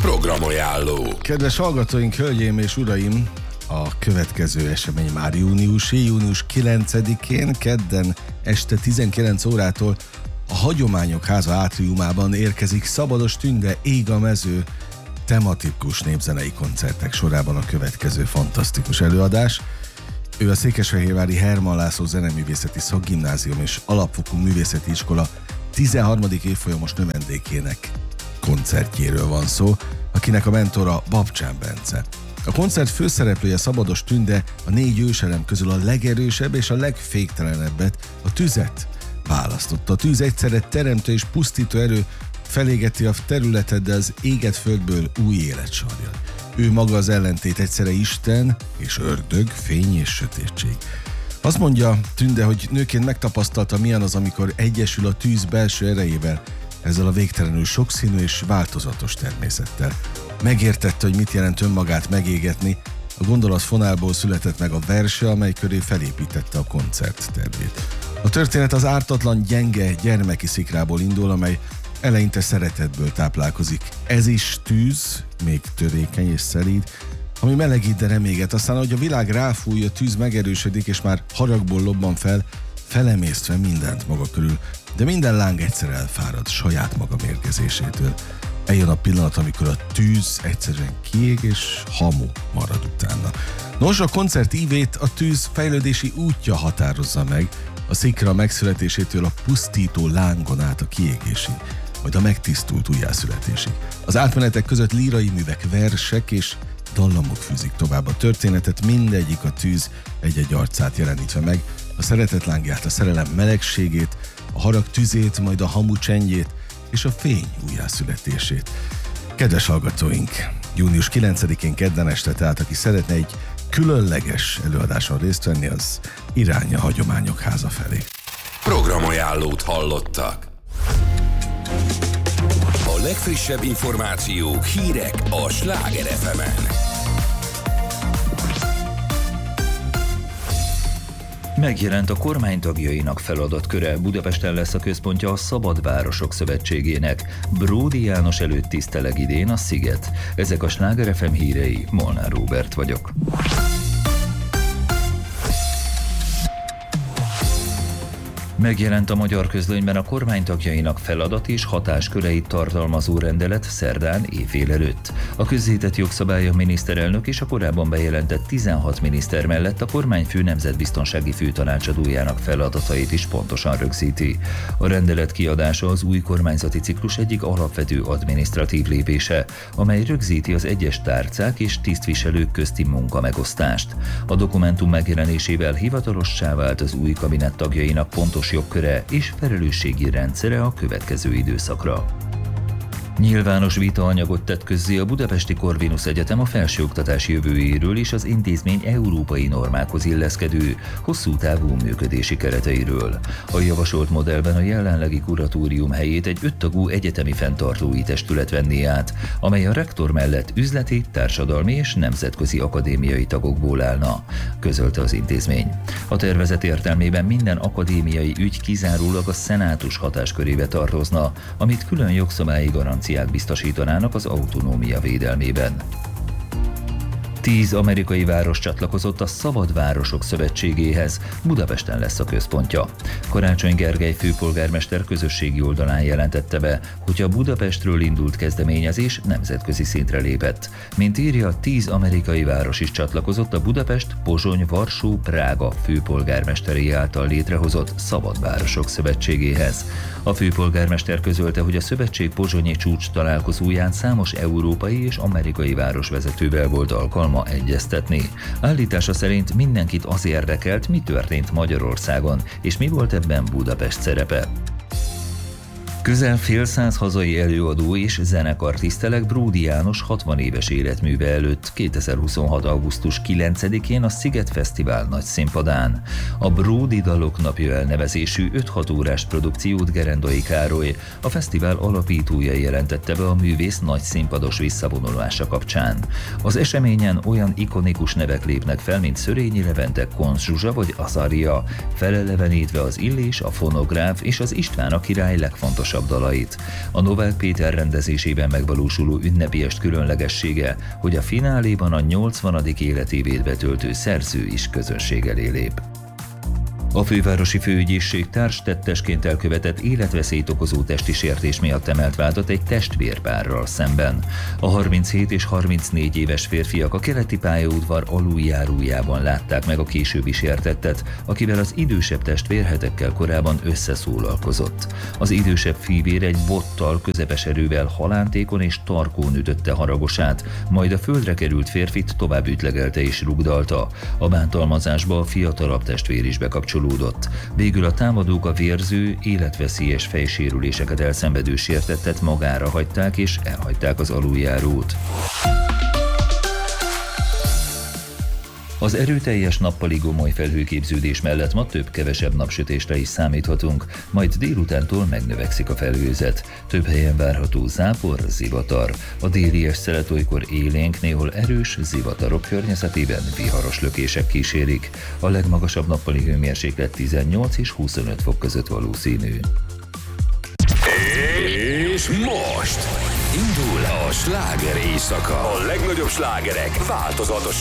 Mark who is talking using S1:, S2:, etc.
S1: Programajánló.
S2: Kedves hallgatóink, hölgyeim és uraim, a következő esemény már június 9-én, kedden este 19 órától a Hagyományok Háza átriumában érkezik Szabados Tünde, Ég a mező tematikus népzenei koncertek sorában a következő fantasztikus előadás. Ő a székesfehérvári Hermann László Zeneművészeti Szakgimnázium és Alapfokú Művészeti Iskola 13. évfolyamos növendékének koncertjéről van szó, akinek a mentora Babcsán Bence. A koncert főszereplője Szabados Tünde a 4 őselem közül a legerősebb és a legféktelenebbet, a tüzet választotta. A tűz egyszerre teremtő és pusztító erő, felégeti a területet, de az égett földből új élet sarjad. Ő maga az ellentét, egyszerre Isten és ördög, fény és sötétség. Azt mondja Tünde, hogy nőként megtapasztalta, milyen az, amikor egyesül a tűz belső erejével, ezzel a végtelenül sokszínű és változatos természettel. Megértette, hogy mit jelent önmagát megégetni, a gondolatfonálból született meg a verse, amely köré felépítette a koncert tervét. A történet az ártatlan, gyenge gyermeki szikrából indul, amely eleinte szeretetből táplálkozik. Ez is tűz, még törékeny és szelíd, ami melegít, de nem éget. Aztán, ahogy a világ ráfúj, a tűz megerősödik, és már haragból lobban fel, felemésztve mindent maga körül. De minden láng egyszer elfárad saját maga mérgezésétől. Eljön a pillanat, amikor a tűz egyszerűen kiég, és hamu marad utána. Nos, a koncert ívét a tűz fejlődési útja határozza meg, a szikra megszületésétől a pusztító lángon át a kiégésig, majd a megtisztult újjászületésig. Az átmenetek között lírai művek, versek és dallamok fűzik tovább a történetet, mindegyik a tűz egy-egy arcát jelenítve meg, a szeretet lángját, a szerelem melegségét, a harag tüzét, majd a hamu csendjét és a fény újjászületését. Kedves hallgatóink, június 9-én kedden este, tehát aki szeretne egy különleges előadáson részt venni, az irány a Hagyományok Háza felé.
S1: Programajánlót hallottak. A legfrissebb információk, hírek a Sláger FM-en.
S3: Megjelent a kormány tagjainak feladatköre. Budapesten lesz a központja a Szabad Városok Szövetségének. Bródy János előtt tiszteleg idén a Sziget. Ezek a Sláger FM hírei, Molnár Róbert vagyok. Megjelent a Magyar Közlönyben a kormány tagjainak feladat és hatásköreit tartalmazó rendelet szerdán éjfél előtt. A közzétett jogszabály a miniszterelnök és a korábban bejelentett 16 miniszter mellett a kormányfő nemzetbiztonsági főtanácsadójának feladatait is pontosan rögzíti. A rendelet kiadása az új kormányzati ciklus egyik alapvető adminisztratív lépése, amely rögzíti az egyes tárcák és tisztviselők közti munkamegosztást. A dokumentum megjelenésével hivatalossá vált az új kabinett tagjainak pontos jogköre és felelősségi rendszere a következő időszakra. Nyilvános vitaanyagot tett közzé a Budapesti Corvinus Egyetem a felsőoktatás jövőjéről és az intézmény európai normákhoz illeszkedő, hosszú távú működési kereteiről. A javasolt modellben a jelenlegi kuratórium helyét egy 5 tagú egyetemi fenntartói testület venné át, amely a rektor mellett üzleti, társadalmi és nemzetközi akadémiai tagokból állna, közölte az intézmény. A tervezet értelmében minden akadémiai ügy kizárólag a szenátus hatáskörébe tartozna, amit külön jogszabályi garanciák biztosítanának az autonómia védelmében. 10 amerikai város csatlakozott a Szabad Városok Szövetségéhez, Budapesten lesz a központja. Karácsony Gergely főpolgármester közösségi oldalán jelentette be, hogy a Budapestről indult kezdeményezés nemzetközi szintre lépett. Mint írja, 10 amerikai város is csatlakozott a Budapest, Pozsony, Varsó, Prága főpolgármesteri által létrehozott Szabad Városok Szövetségéhez. A főpolgármester közölte, hogy a szövetség pozsonyi csúcs találkozóján számos európai és amerikai városvezetővel volt alkalma egyeztetni. Állítása szerint mindenkit az érdekelt, mi történt Magyarországon, és mi volt ebben Budapest szerepe. Közel fél száz hazai előadó és zenekar tiszteleg Bródy János 60 éves életműve előtt 2026. augusztus 9-én a Sziget Fesztivál nagy színpadán. A Bródy Dalok Napja elnevezésű 5-6 órás produkciót Gerendai Károly, a fesztivál alapítója jelentette be a művész nagy színpados visszavonulása kapcsán. Az eseményen olyan ikonikus nevek lépnek fel, mint Szörényi Levente, Konz Zsuzsa vagy Azaria, felelevenítve az Illés, a Fonográf és az István a király legfontosabb legmagasabb dalait. A Novák Péter rendezésében megvalósuló ünnepi est különlegessége, hogy a fináléban a 80. életévét betöltő szerző is közönség elé lép. A fővárosi főügyészség társtettesként elkövetett életveszélyt okozó testi sértés miatt emelt vádat egy testvérpárral szemben. A 37 és 34 éves férfiak a keleti pályaudvar aluljárójában látták meg a későbbi sértettet, akivel az idősebb testvér hetekkel korábban összeszólalkozott. Az idősebb fivér egy bottal közepes erővel halántékon és tarkón ütötte haragosát, majd a földre került férfit tovább ütlegelte és rugdalta. A bántalmazásba a fiatalabb testvér is bekapcsolódott. Végül a támadók a vérző, életveszélyes fejsérüléseket elszenvedő sértettet magára hagyták és elhagyták az aluljárót. Az erőteljes nappali gomoly felhőképződés mellett ma több-kevesebb napsütésre is számíthatunk, majd délutántól megnövekszik a felhőzet. Több helyen várható zápor, zivatar. A déli eszelet olykor élénk, néhol erős zivatarok környezetében viharos lökések kísérik. A legmagasabb nappali hőmérséklet 18 és 25 fok között valószínű.
S1: És most indul a sláger éjszaka. A legnagyobb slágerek változatosan.